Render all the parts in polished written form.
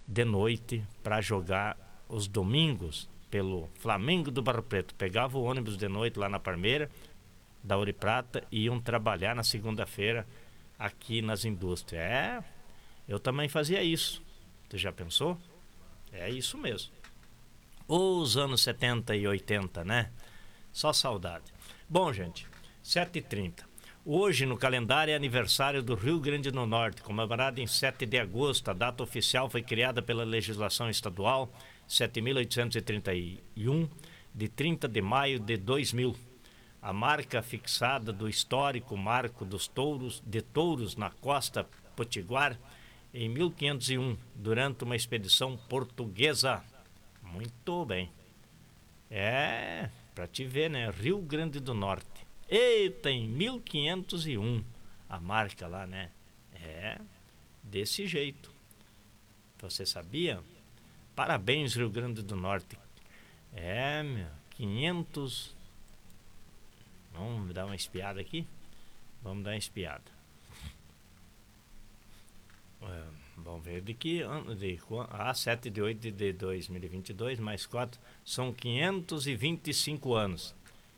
de noite para jogar os domingos pelo Flamengo do Barro Preto. Pegava o ônibus de noite lá na Parmeira da Ouro e Prata e iam trabalhar na segunda-feira aqui nas indústrias. Eu também fazia isso. Você já pensou? É isso mesmo. Os anos 70 e 80, né? Só saudade. Bom, gente, 7h30. Hoje no calendário é aniversário do Rio Grande do Norte, comemorado em 7 de agosto. A data oficial foi criada pela legislação estadual 7.831, de 30 de maio de 2000. A marca fixada do histórico Marco dos Touros, de Touros na Costa Potiguar, em 1501, durante uma expedição portuguesa. Muito bem. Para te ver, né? Rio Grande do Norte. Eita, em 1501, a marca lá, né? Desse jeito. Você sabia? Parabéns, Rio Grande do Norte. 500... Vamos dar uma espiada aqui? Vamos dar uma espiada. Vamos ver de que ano, 7 de 8 de 2022, mais 4, são 525 anos.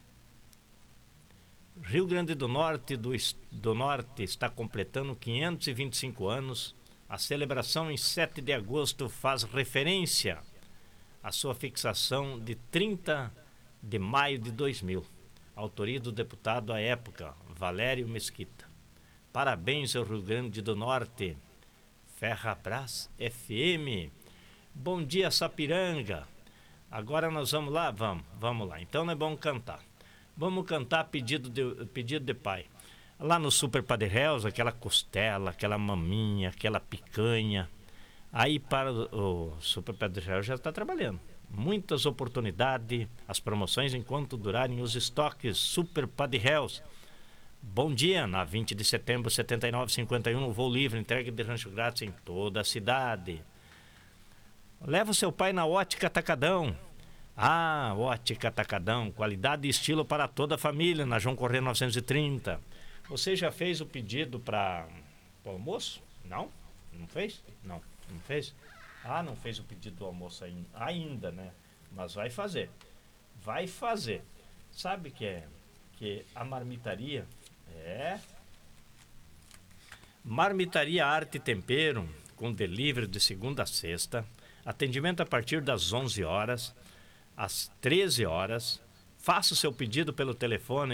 Rio Grande do Norte está completando 525 anos. A celebração em 7 de agosto faz referência à sua fixação de 30 de maio de 2000. Autoria do deputado à época, Valério Mesquita. Parabéns ao Rio Grande do Norte. Ferrabras FM. Bom dia, Sapiranga. Agora nós vamos lá? Vamos lá. Então não é bom cantar. Vamos cantar pedido de pai. Lá no Super Padre Hells, aquela costela, aquela maminha, aquela picanha. Aí para o Super Padre Hells já está trabalhando. Muitas oportunidades, as promoções enquanto durarem os estoques. Super Padre Hells. Bom dia, na 20 de setembro, 7951, voo livre, entrega de rancho grátis em toda a cidade. Leva o seu pai na Ótica Atacadão. Ótica Atacadão, qualidade e estilo para toda a família, na João Correia 930. Você já fez o pedido para o almoço? Não? Não fez? Não fez? Não fez o pedido do almoço ainda, né? Mas vai fazer. Sabe que a marmitaria Marmitaria Arte e Tempero, com delivery de segunda a sexta, atendimento a partir das 11 horas às 13 horas. Faça o seu pedido pelo telefone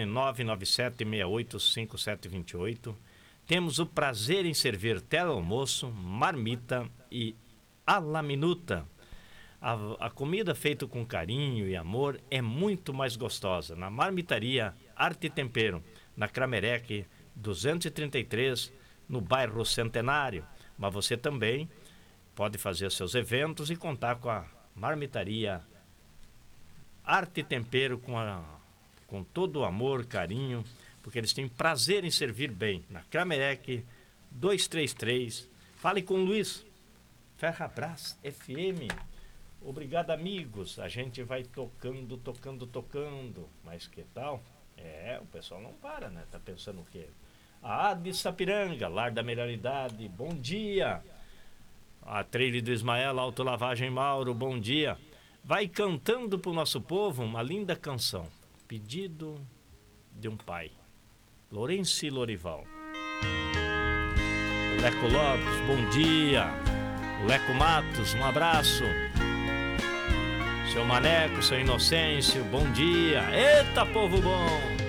997-685728. Temos o prazer em servir telealmoço, marmita e à la minuta. A comida feita com carinho e amor é muito mais gostosa. Na Marmitaria Arte e Tempero, na Cramerec 233, no bairro Centenário. Mas você também pode fazer seus eventos e contar com a Marmitaria Arte e Tempero com todo o amor, carinho, porque eles têm prazer em servir bem. Na Cramerec 233. Fale com o Luiz. Ferrabras FM. Obrigado, amigos. A gente vai tocando. Mas que tal? O pessoal não para, né? Tá pensando o quê? De Sapiranga, Lar da Melhor Idade, bom dia. A Trilha do Ismael, Autolavagem Mauro, bom dia. Vai cantando pro nosso povo uma linda canção. Pedido de um pai. Lourenço Lorival. Leco Lopes, bom dia. Leco Matos, um abraço. Seu Maneco, seu Inocêncio, bom dia. Eita, povo bom!